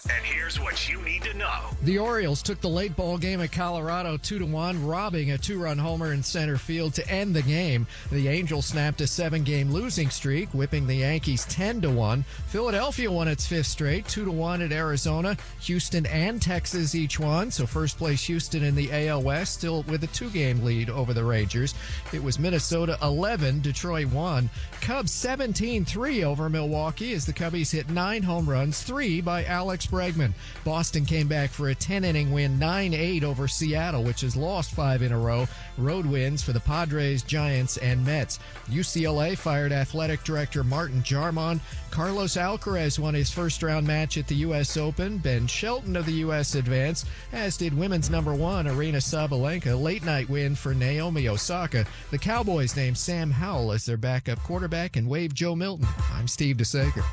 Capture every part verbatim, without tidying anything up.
And here's what you need to know. The Orioles took the late ball game at Colorado two to one, robbing a two-run homer in center field to end the game. The Angels snapped a seven-game losing streak, whipping the Yankees ten to one. Philadelphia won its fifth straight, two to one at Arizona. Houston and Texas each won, so first place Houston in the A L West, still with a two-game lead over the Rangers. It was Minnesota eleven, Detroit one. Cubs seventeen three over Milwaukee as the Cubbies hit nine home runs, three by Alex Bregman. Boston came back for a ten-inning win, nine eight over Seattle, which has lost five in a row. Road wins for the Padres, Giants, and Mets. U C L A fired athletic director Martin Jarmon. Carlos Alcaraz won his first-round match at the U S Open. Ben Shelton of the U S advanced, as did women's number one, Aryna Sabalenka. Late-night win for Naomi Osaka. The Cowboys named Sam Howell as their backup quarterback and waived Joe Milton. I'm Steve DeSager.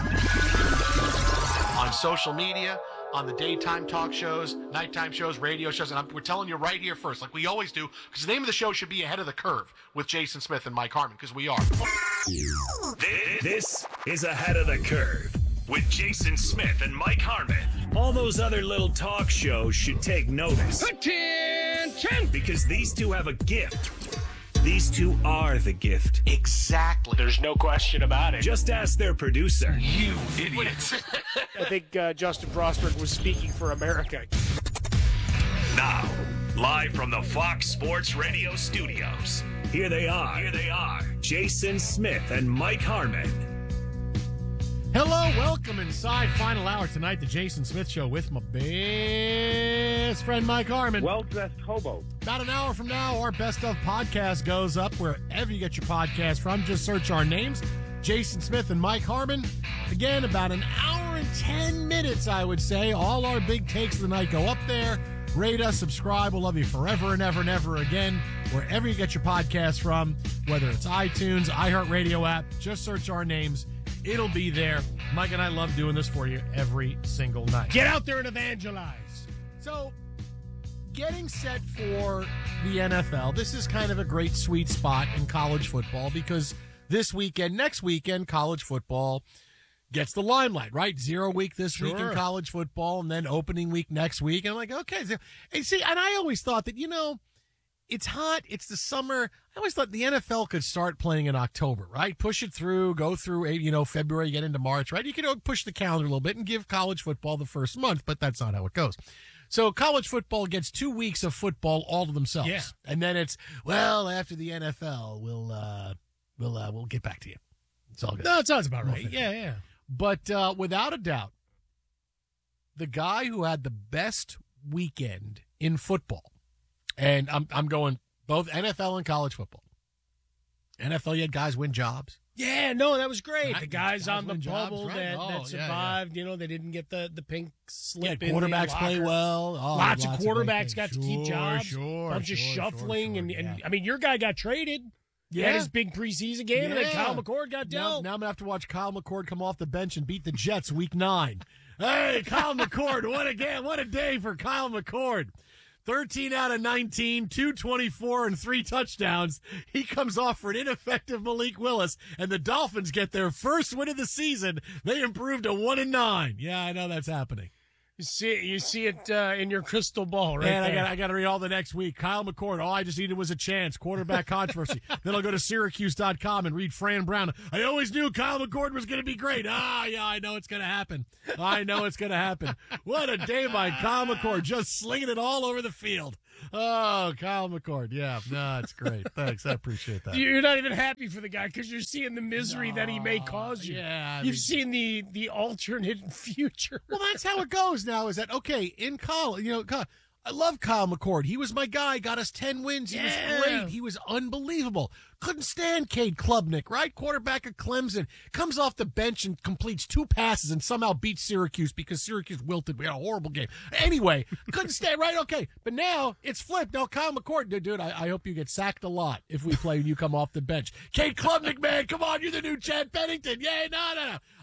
On social media, on the daytime talk shows, nighttime shows, radio shows, and I'm, we're telling you right here first, like we always do, because the name of the show should be Ahead of the Curve with Jason Smith and Mike Harmon, because we are. This is Ahead of the Curve with Jason Smith and Mike Harmon. All those other little talk shows should take notice. Attention! Because these two have a gift. These two are the gift. Exactly. There's no question about it. Just ask their producer. You idiots. I think uh, Justin Frostberg was speaking for America. Now, live from the Fox Sports Radio studios, here they are. Here they are. Jason Smith and Mike Harmon. Hello, welcome inside final hour tonight, the Jason Smith Show with my best friend Mike Harmon. Well-dressed hobo. About an hour from now, our Best Of podcast goes up wherever you get your podcast from. Just search our names, Jason Smith and Mike Harmon. Again, about an hour and ten minutes, I would say. All our big takes of the night go up there. Rate us, subscribe. We'll love you forever and ever and ever again. Wherever you get your podcast from, whether it's iTunes, iHeartRadio app, just search our names. It'll be there. Mike and I love doing this for you every single night. Get out there and evangelize. So, getting set for the N F L, this is kind of a great sweet spot in college football because this weekend, next weekend, college football gets the limelight, right? Zero week this Sure. week in college football and then opening week next week. And I'm like, okay. And see, and I always thought that, you know, it's hot. It's the summer. I always thought the N F L could start playing in October, right? Push it through, go through, you know, February, get into March, right? You could push the calendar a little bit and give college football the first month, but that's not how it goes. So college football gets two weeks of football all to themselves. Yeah. And then it's, well, after the N F L, we'll, uh, we'll, uh, we'll get back to you. It's all good. No, it sounds about We'll right. finish. Yeah, yeah. But uh, without a doubt, the guy who had the best weekend in football, and I'm I'm going both N F L and college football. N F L, you had guys win jobs. Yeah, no, that was great. Right. The guys, Guys on the win jobs, bubble right. that, Oh, that yeah, survived, you know, they didn't get the, the pink Yeah, slip in quarterbacks the play locker. well. Oh, Lots, of great quarterbacks things. got to keep Sure, jobs. Sure, bunch sure, of shuffling. sure, and, sure, and yeah. I mean, your guy got traded. He Yeah. had his big preseason game, and then Yeah. Kyle McCord got Now, dealt. now I'm going to have to watch Kyle McCord come off the bench and beat the Jets week nine. Hey, Kyle McCord, what a game, what a day for Kyle McCord. thirteen out of nineteen, two twenty-four, and three touchdowns. He comes off for an ineffective Malik Willis, and the Dolphins get their first win of the season. They improved to one and nine. Yeah, I know that's happening. You see it, you see it uh, in your crystal ball, right Man, I there. got I got to read all the next week. Kyle McCord, all I just needed was a chance. Quarterback controversy. Then I'll go to Syracuse dot com and read Fran Brown. I always knew Kyle McCord was going to be great. Ah, yeah, I know it's going to happen. I know it's going to happen. What a day by Kyle McCord, just slinging it all over the field. Oh, Kyle McCord. Yeah, no, it's great. Thanks. I appreciate that. You're not even happy for the guy because you're seeing the misery that he may cause you. yeah, I You've mean- seen the, the alternate future. Well, that's how it goes now, is that, okay, in college, you know, co- I love Kyle McCord. He was my guy, got us ten wins. He Yeah. was great. He was unbelievable. Couldn't stand Cade Klubnik, right? Quarterback of Clemson. Comes off the bench and completes two passes and somehow beats Syracuse because Syracuse wilted. We had a horrible game. Anyway, couldn't stand, right? Okay. But now it's flipped. Now Kyle McCord, dude, dude I, I hope you get sacked a lot if we play and you come off the bench. Cade Klubnik, man, come on. You're the new Chad Pennington. Yeah, no, no, no.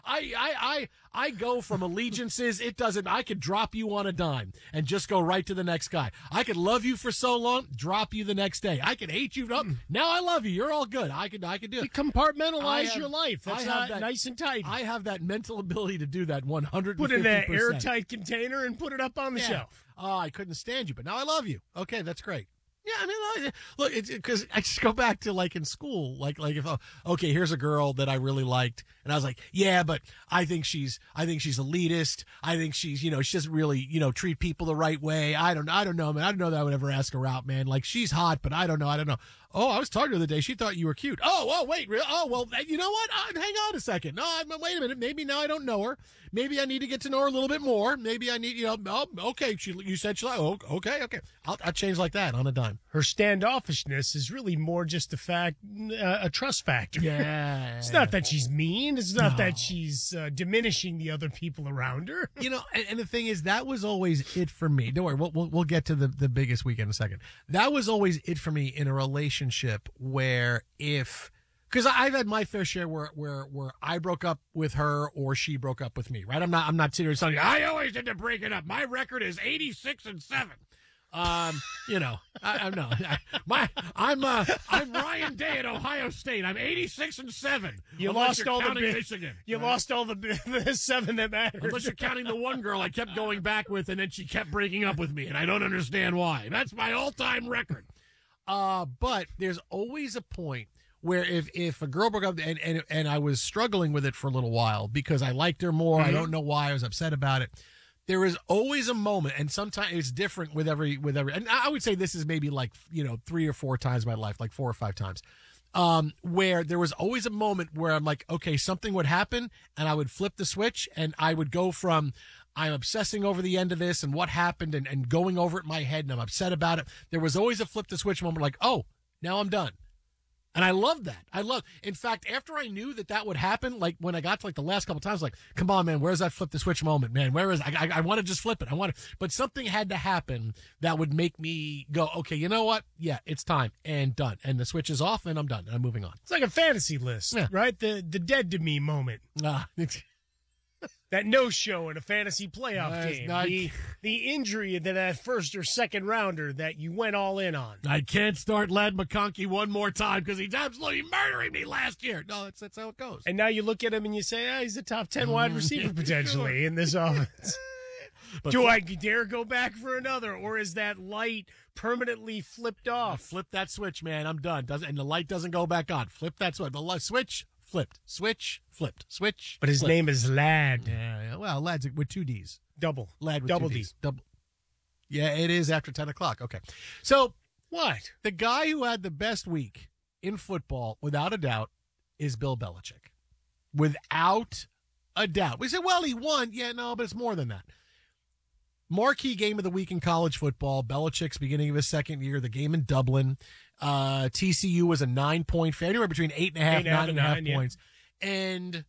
I, I, I, I go from allegiances. It doesn't, I could drop you on a dime and just go right to the next guy. I could love you for so long, drop you the next day. I could hate you. Up. Now I love you. You're all good. I could, I could do it. You compartmentalize have, your life. That's I not that, nice and tight. I have that mental ability to do that one hundred fifty percent. Put it in an airtight container and put it up on the yeah. shelf. Oh, I couldn't stand you, but now I love you. Okay, that's great. Yeah, I mean, look, it's because I just go back to like in school, like like if oh, okay, here's a girl that I really liked, and I was like, yeah, but I think she's I think she's elitist. I think she's you know she doesn't really you know treat people the right way. I don't I don't know, man. I don't know that I would ever ask her out, man. Like she's hot, but I don't know. I don't know. Oh, I was talking to her the other day. She thought you were cute. Oh, oh, wait, really? Oh, well, you know what? Uh, hang on a second. No, I, wait a minute. Maybe now I don't know her. Maybe I need to get to know her a little bit more. Maybe I need, you know, oh, okay. She, you said she, oh, okay, okay. I'll, I'll change like that on a dime. Her standoffishness is really more just a fact, uh, a trust factor. Yeah. It's not that she's mean. It's not No. that she's uh, diminishing the other people around her. You know, and, and the thing is, that was always it for me. Don't worry, we'll we'll, we'll get to the, the biggest weekend in a second. That was always it for me in a relationship where if, because I've had my fair share where where where I broke up with her or she broke up with me. Right? I'm not I'm not sitting here telling you I always end up breaking up. My record is eighty-six and seven. Um, you know, I, I'm no, I, my, I'm, uh, I'm Ryan Day at Ohio State. I'm eighty-six and seven. You Unless lost you're all the counting big, Michigan. You right? lost all the, the seven that mattered. Unless you're counting the one girl I kept going back with, and then she kept breaking up with me, and I don't understand why. That's my all-time record. Uh, but there's always a point where if, if a girl broke up and, and and I was struggling with it for a little while because I liked her more, mm-hmm. I don't know why I was upset about it. There is always a moment, and sometimes it's different with every, with every, and I would say this is maybe like, you know, three or four times in my life, like four or five times, um, where there was always a moment where I'm like, okay, something would happen, and I would flip the switch, and I would go from, I'm obsessing over the end of this and what happened and, and going over it in my head, and I'm upset about it. There was always a flip the switch moment like, oh, now I'm done. And I love that. I love, in fact, after I knew that that would happen, like when I got to like the last couple times, like, come on, man, where's that flip the switch moment, man? Where is, I, I, I want to just flip it. I want to, but something had to happen that would make me go, okay, you know what? Yeah, it's time and done. And the switch is off and I'm done. And I'm moving on. It's like a fantasy list, Yeah. right? The, the dead to me moment. Uh, That no-show in a fantasy playoff Nice, game. nice. The, the injury to that first or second rounder that you went all in on. I can't start Lad McConkey one more time because he's absolutely murdering me last year. No, that's, that's how it goes. And now you look at him and you say, ah, he's a top ten wide receiver potentially in this offense. But Do flip, I dare go back for another, or is that light permanently flipped off? flip that switch, man. I'm done. Doesn't, and the light doesn't go back on. Flip that switch. The light, switch, flipped. Switch, flipped. Switch. But his flipped. name is Lad. Yeah, yeah. Well, Lad's with two D's. Double. Lad with Double two D. D's. Double. Yeah, it is after ten o'clock. Okay. So, What? the guy who had the best week in football, without a doubt, is Bill Belichick. Without a doubt. We say, well, he won. Yeah, no, but it's more than that. Marquee game of the week in college football. Belichick's beginning of his second year. The game in Dublin. Uh, T C U was a nine-point favorite, anywhere between eight and a half, Eight and a half nine and a half and nine, yeah. points. And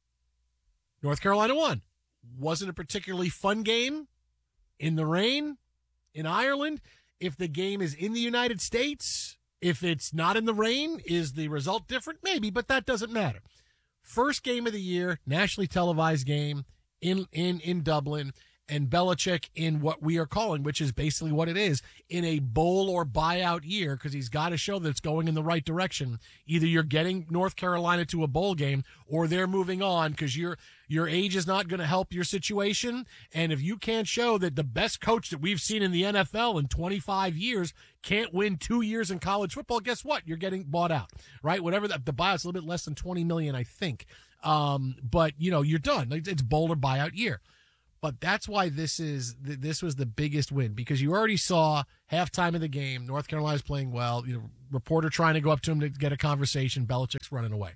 North Carolina won. Wasn't a particularly fun game in the rain in Ireland. If the game is in the United States, if it's not in the rain, is the result different? Maybe, but that doesn't matter. First game of the year, nationally televised game in, in, in Dublin, and Belichick in what we are calling, which is basically what it is, in a bowl or buyout year, because he's got to show that it's going in the right direction. Either you're getting North Carolina to a bowl game or they're moving on because your your age is not going to help your situation. And if you can't show that the best coach that we've seen in the N F L in twenty-five years can't win two years in college football, guess what? You're getting bought out, right? Whatever the, the buyout's a little bit less than twenty million dollars, I think. Um, but, you know, you're done. It's bowl or buyout year. But that's why this is this was the biggest win, because you already saw halftime of the game. North Carolina's playing well. You know, reporter trying to go up to him to get a conversation. Belichick's running away.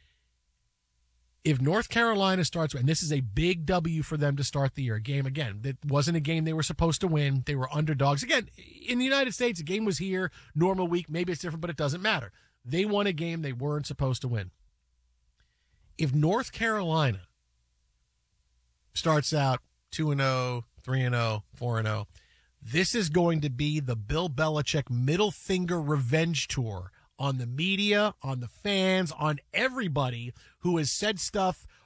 If North Carolina starts, and this is a big W for them to start the year, a game again that wasn't a game they were supposed to win. They were underdogs. Again, in the United States, the game was here, normal week. Maybe it's different, but it doesn't matter. They won a game they weren't supposed to win. If North Carolina starts out two and oh, three and oh, four and oh. This is going to be the Bill Belichick middle finger revenge tour on the media, on the fans, on everybody who has said stuff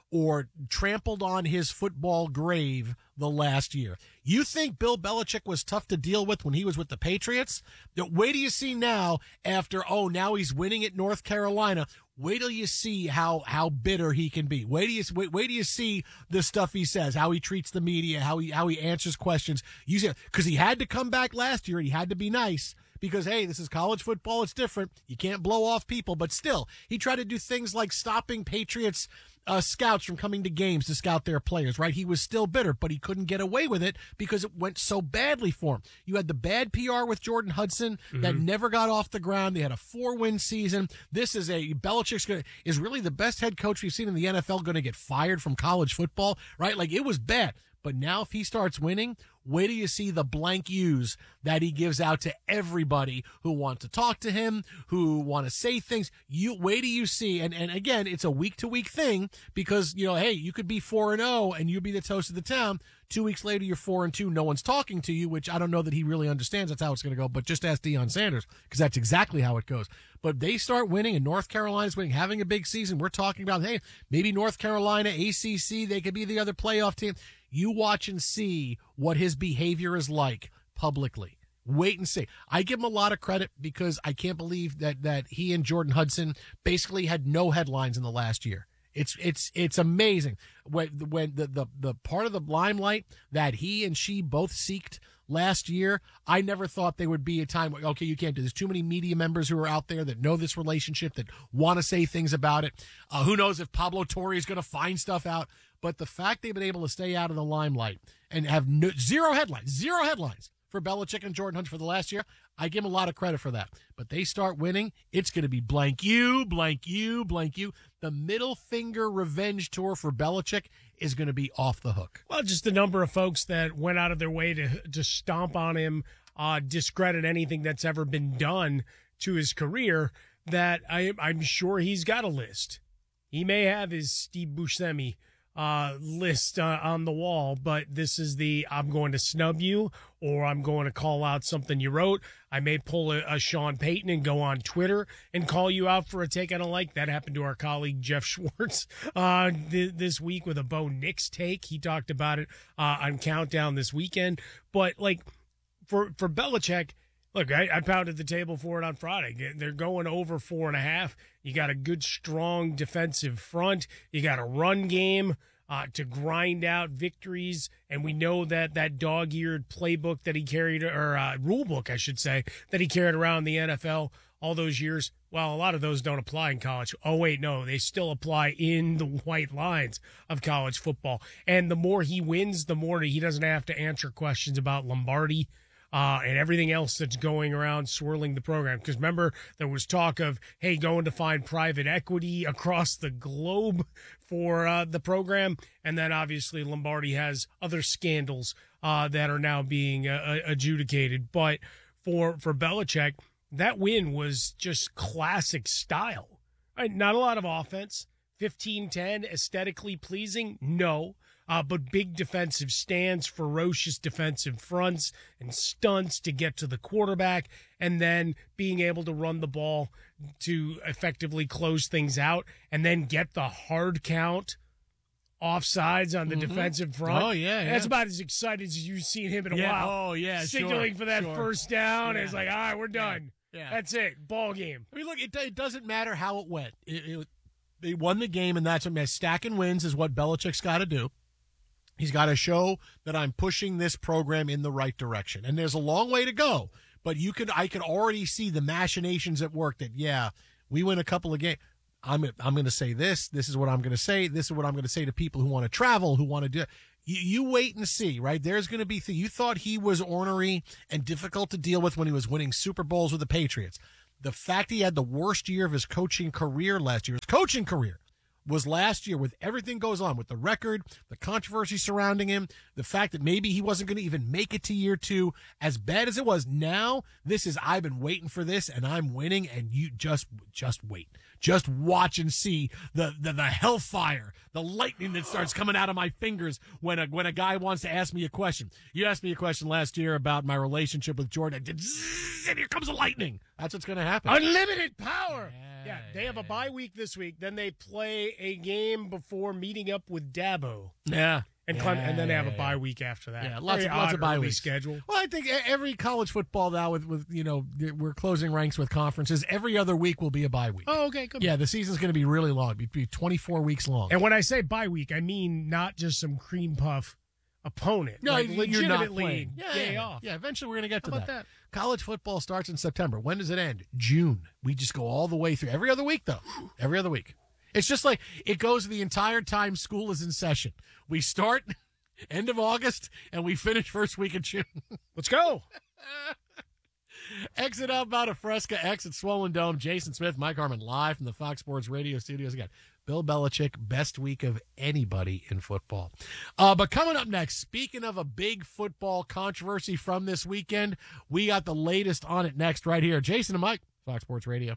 or trampled on his football grave the last year. You think Bill Belichick was tough to deal with when he was with the Patriots? Wait till you see now after, oh, now he's winning at North Carolina. Wait till you see how, how bitter he can be. Wait till you wait, wait till you see the stuff he says, how he treats the media, how he how he answers questions. You see, because he had to come back last year and he had to be nice because, hey, this is college football. It's different. You can't blow off people. But still, he tried to do things like stopping Patriots uh, scouts from coming to games to scout their players, right? He was still bitter, but he couldn't get away with it because it went so badly for him. You had the bad P R with Jordan Hudson mm-hmm. that never got off the ground. They had a four-win season. This is a Belichick's gonna, is really the best head coach we've seen in the N F L going to get fired from college football, right? Like, it was bad. But now if he starts winning, wait till you see the blank yous that he gives out to everybody who want to talk to him, who want to say things. You wait till you see, and, and again, it's a week-to-week thing because, you know, hey, you could be four and oh and you be the toast of the town. Two weeks later, you're four and two. No one's talking to you, which I don't know that he really understands that's how it's going to go, but just ask Deion Sanders because that's exactly how it goes. But they start winning, and North Carolina's winning, having a big season. We're talking about, hey, maybe North Carolina, A C C, they could be the other playoff team. You watch and see what his behavior is like publicly. Wait and see. I give him a lot of credit because I can't believe that that he and Jordan Hudson basically had no headlines in the last year. It's it's it's amazing when when the the, the part of the limelight that he and she both seeked last year. I never thought there would be a time where, okay, you can't do this. Too many media members who are out there that know this relationship, that want to say things about it. Uh, who knows if Pablo Torre is going to find stuff out. But the fact they've been able to stay out of the limelight and have no, zero headlines, zero headlines for Belichick and Jordan Hudson for the last year, I give them a lot of credit for that. But they start winning, it's going to be blank you, blank you, blank you. The middle finger revenge tour for Belichick is going to be off the hook. Well, just the number of folks that went out of their way to, to stomp on him, uh, discredit anything that's ever been done to his career, that I, I'm sure he's got a list. He may have his Steve Buscemi uh, list uh, on the wall, but this is the I'm going to snub you or I'm going to call out something you wrote. I may pull a, a Sean Payton and go on Twitter and call you out for a take I don't like. That happened to our colleague Jeff Schwartz uh, th- this week with a Bo Nix take. He talked about it uh, on Countdown this weekend. But, like, for, for Belichick, look, I, I pounded the table for it on Friday. They're going over four and a half. You got a good, strong defensive front. You got a run game uh, to grind out victories. And we know that that dog-eared playbook that he carried, or uh, rule book, I should say, that he carried around the N F L all those years. Well, a lot of those don't apply in college. Oh, wait, no, they still apply in the white lines of college football. And the more he wins, the more he doesn't have to answer questions about Lombardi Uh, and everything else that's going around swirling the program. Because remember, there was talk of, hey, going to find private equity across the globe for uh, the program. And then obviously Lombardi has other scandals uh, that are now being uh, adjudicated. But for, for Belichick, that win was just classic style. Right? Not a lot of offense. fifteen ten, aesthetically pleasing? No. Uh, but big defensive stands, ferocious defensive fronts and stunts to get to the quarterback, and then being able to run the ball to effectively close things out, and then get the hard count offsides on the mm-hmm. defensive front. Oh, yeah, yeah. That's about as excited as you've seen him in a yeah. while. Oh, yeah, Signaling sure, for that sure. first down. Yeah. It's like, all right, we're done. Yeah. Yeah. That's it. Ball game. I mean, look, it, it doesn't matter how it went. It, it, they won the game, and that's what matters. Stacking wins is what Belichick's got to do. He's got to show that I'm pushing this program in the right direction. And there's a long way to go, but you could, I could already see the machinations at work that, yeah, we win a couple of games. I'm, I'm going to say this. This is what I'm going to say. This is what I'm going to say to people who want to travel, who want to do it. You, you wait and see, right? There's going to be, th- you thought he was ornery and difficult to deal with when he was winning Super Bowls with the Patriots. The fact he had the worst year of his coaching career last year, his coaching career, was last year with everything goes on with the record, the controversy surrounding him, the fact that maybe he wasn't going to even make it to year two, as bad as it was. Now, this is, I've been waiting for this and I'm winning, and you just, just wait. Just watch and see the, the, the hellfire, the lightning that starts coming out of my fingers when a, when a guy wants to ask me a question. You asked me a question last year about my relationship with Jordan. Zzz, and here comes the lightning. That's what's going to happen. Unlimited power. Yeah, yeah, they have a bye week this week. Then they play a game before meeting up with Dabo. Yeah. And, yeah, Clem- and then they have a yeah, bye week after that. Yeah, lots Very of lots odd of bye early weeks. schedule. Well, I think every college football now with, with you know we're closing ranks with conferences. Every other week will be a bye week. Oh, okay, good. Yeah, the season's going to be really long. It'll be twenty-four weeks long. And when I say bye week, I mean not just some cream puff opponent. No, like you're legitimately not playing. Yeah, day yeah, off. Yeah, eventually we're going to get to How about that. that? College football starts in September. When does it end? June. We just go all the way through. Every other week, though. Every other week. It's just like it goes the entire time school is in session. We start end of August, and we finish first week of June. Let's go. Exit outbound of Fresca, exit Swollen Dome. Jason Smith, Mike Harmon, live from the Fox Sports Radio studios again. Bill Belichick, best week of anybody in football. Uh, but coming up next, speaking of a big football controversy from this weekend, we got the latest on it next right here. Jason and Mike, Fox Sports Radio.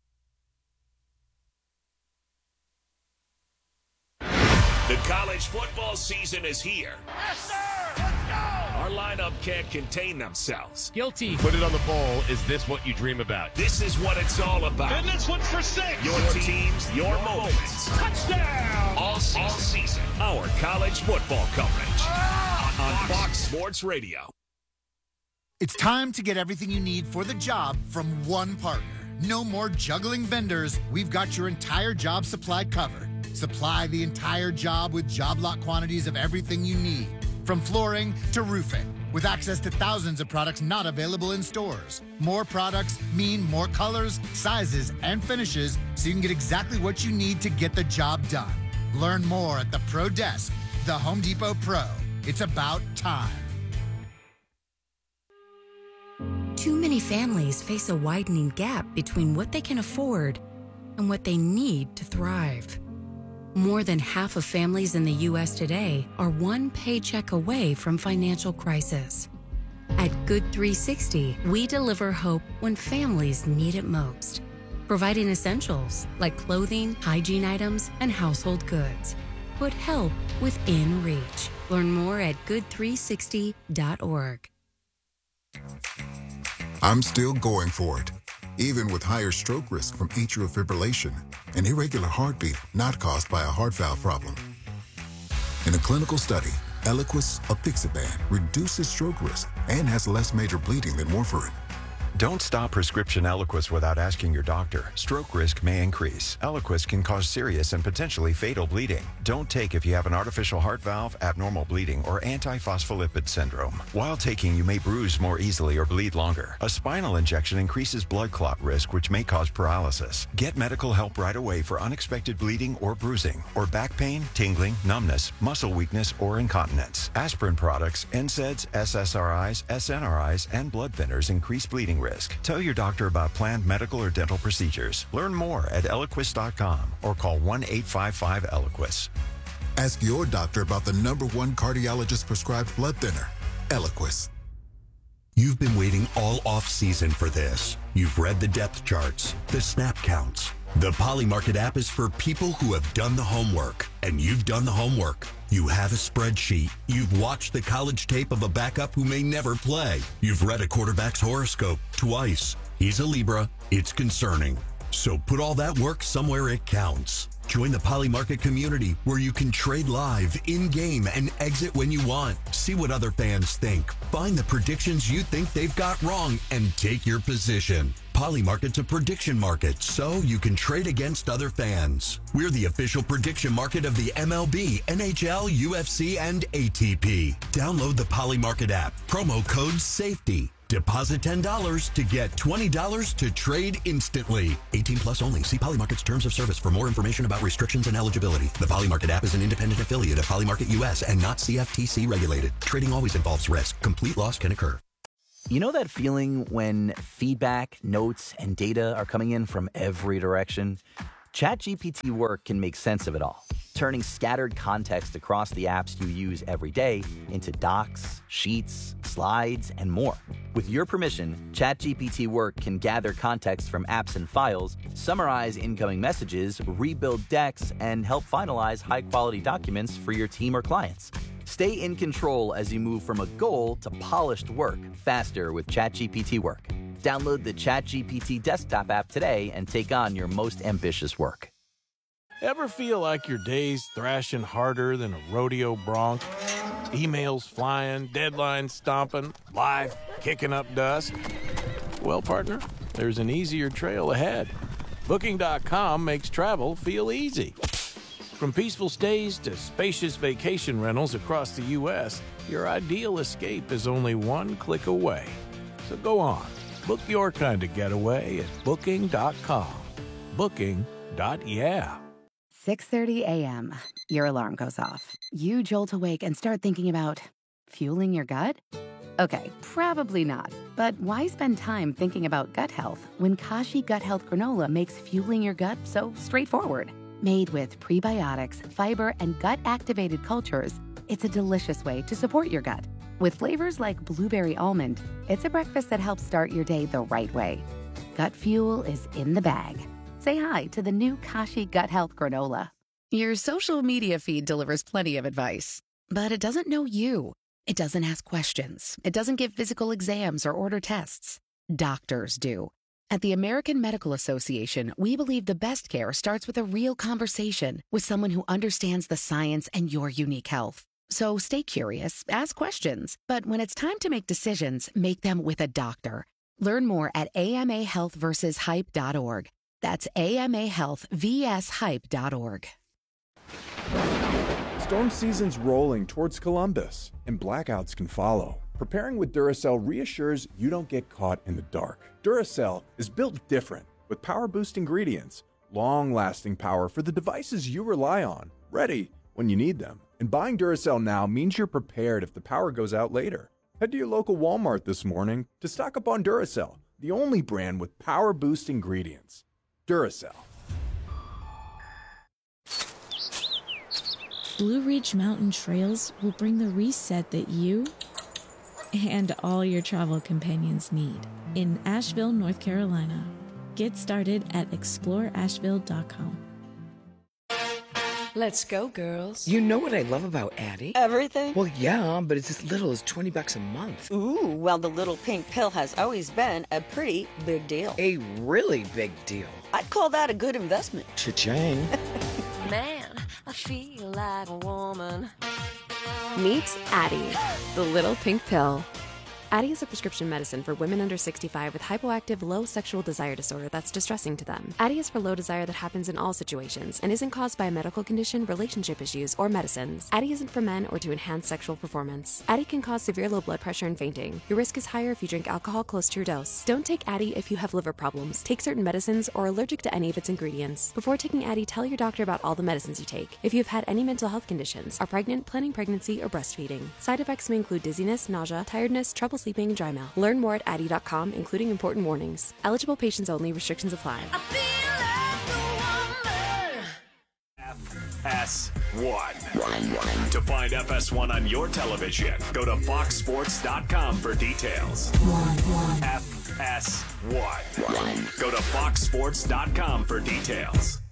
The college football season is here. Yes, sir! Let's go! Our lineup can't contain themselves. Guilty. Put it on the bowl. Is this what you dream about? This is what it's all about. And this one's for six! Your teams, your moments. Touchdown! All season. All season. Our college football coverage on Fox Sports Radio. It's time to get everything you need for the job from one partner. No more juggling vendors. We've got your entire job supply covered. Supply the entire job with job lot quantities of everything you need, from flooring to roofing, with access to thousands of products not available in stores. More products mean more colors, sizes, and finishes, so you can get exactly what you need to get the job done. Learn more at the Pro Desk, the Home Depot Pro. It's about time. Too many families face a widening gap between what they can afford and what they need to thrive. More than half of families in the U S today are one paycheck away from financial crisis. At Good three sixty, we deliver hope when families need it most, providing essentials like clothing, hygiene items, and household goods. Put help within reach. Learn more at good three sixty dot org. I'm still going for it, even with higher stroke risk from atrial fibrillation, an irregular heartbeat not caused by a heart valve problem. In a clinical study, Eliquis apixaban reduces stroke risk and has less major bleeding than warfarin. Don't stop prescription Eliquis without asking your doctor. Stroke risk may increase. Eliquis can cause serious and potentially fatal bleeding. Don't take if you have an artificial heart valve, abnormal bleeding, or antiphospholipid syndrome. While taking, you may bruise more easily or bleed longer. A spinal injection increases blood clot risk, which may cause paralysis. Get medical help right away for unexpected bleeding or bruising, or back pain, tingling, numbness, muscle weakness, or incontinence. Aspirin products, N SAIDs, S S R Is, S N R Is, and blood thinners increase bleeding risk. Tell your doctor about planned medical or dental procedures. Learn more at Eliquis dot com or call one eight five five Eliquis. Ask your doctor about the number one cardiologist prescribed blood thinner, Eliquis. You've been waiting all off-season for this. You've read the depth charts, the snap counts. The Polymarket app is for people who have done the homework, and you've done the homework. You have a spreadsheet. You've watched the college tape of a backup who may never play. You've read a quarterback's horoscope twice. He's a Libra. It's concerning. So put all that work somewhere it counts. Join the Polymarket community where you can trade live, in-game, and exit when you want. See what other fans think. Find the predictions you think they've got wrong and take your position. Polymarket's a prediction market, so you can trade against other fans. We're the official prediction market of the M L B, N H L, U F C, and A T P. Download the Polymarket app. Promo code SAFETY. Deposit ten dollars to get twenty dollars to trade instantly. eighteen plus only. See Polymarket's terms of service for more information about restrictions and eligibility. The Polymarket app is an independent affiliate of Polymarket U S and not C F T C regulated. Trading always involves risk. Complete loss can occur. You know that feeling when feedback, notes, and data are coming in from every direction? ChatGPT Work can make sense of it all, turning scattered context across the apps you use every day into docs, sheets, slides, and more. With your permission, ChatGPT Work can gather context from apps and files, summarize incoming messages, rebuild decks, and help finalize high-quality documents for your team or clients. Stay in control as you move from a goal to polished work faster with ChatGPT Work. Download the ChatGPT desktop app today and take on your most ambitious work. Ever feel like your day's thrashing harder than a rodeo bronc? Emails flying, deadlines stomping, life kicking up dust? Well, partner, there's an easier trail ahead. Booking dot com makes travel feel easy. From peaceful stays to spacious vacation rentals across the U S, your ideal escape is only one click away. So go on, book your kind of getaway at Booking dot com. Booking. Yeah. six thirty a.m. Your alarm goes off. You jolt awake and start thinking about fueling your gut? Okay, probably not. But why spend time thinking about gut health when Kashi Gut Health Granola makes fueling your gut so straightforward? Made with prebiotics, fiber, and gut-activated cultures, it's a delicious way to support your gut. With flavors like blueberry almond, it's a breakfast that helps start your day the right way. Gut fuel is in the bag. Say hi to the new Kashi Gut Health Granola. Your social media feed delivers plenty of advice, but it doesn't know you. It doesn't ask questions. It doesn't give physical exams or order tests. Doctors do. At the American Medical Association, we believe the best care starts with a real conversation with someone who understands the science and your unique health. So stay curious, ask questions, but when it's time to make decisions, make them with a doctor. Learn more at A M A health versus hype dot org. That's A M A health versus hype dot org. Storm season's rolling towards Columbus, and blackouts can follow. Preparing with Duracell reassures you don't get caught in the dark. Duracell is built different, with power-boost ingredients, long-lasting power for the devices you rely on, ready when you need them. And buying Duracell now means you're prepared if the power goes out later. Head to your local Walmart this morning to stock up on Duracell, the only brand with power-boost ingredients. Duracell. Blue Ridge Mountain Trails will bring the reset that you and all your travel companions need in Asheville, North Carolina. Get started at explore asheville dot com. Let's go, girls. You know what I love about Addie? Everything? Well, yeah, but it's as little as twenty bucks a month. Ooh, well, the little pink pill has always been a pretty big deal. A really big deal. I'd call that a good investment. Cha-ching. Man, I feel like a woman. Meet Addie, the little pink pill. Addie is a prescription medicine for women under sixty-five with hypoactive low sexual desire disorder that's distressing to them. Addie is for low desire that happens in all situations and isn't caused by a medical condition, relationship issues, or medicines. Addie isn't for men or to enhance sexual performance. Addie can cause severe low blood pressure and fainting. Your risk is higher if you drink alcohol close to your dose. Don't take Addie if you have liver problems, take certain medicines, or are allergic to any of its ingredients. Before taking Addie, tell your doctor about all the medicines you take. If you've had any mental health conditions, are pregnant, planning pregnancy, or breastfeeding. Side effects may include dizziness, nausea, tiredness, trouble sleeping, and dry mouth. Learn more at addie dot com, including important warnings. Eligible patients only. Restrictions apply. F S one. To find F S one on your television, go to fox sports dot com for details. F S one. Go to fox sports dot com for details.